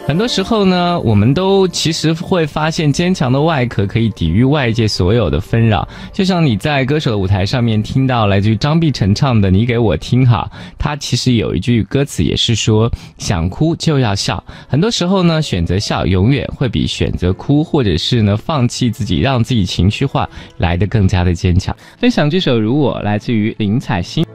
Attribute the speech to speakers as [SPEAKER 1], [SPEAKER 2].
[SPEAKER 1] 很多时候呢，我们都其实会发现坚强的外壳可以抵御外界所有的纷扰。就像你在歌手的舞台上面听到来自于张碧晨唱的《你给我听好》，他其实有一句歌词也是说想哭就要笑。很多时候呢，选择笑永远会比选择哭或者是呢放弃自己让自己情绪化来得更加的坚强。分享这首《如我》来自于林采欣。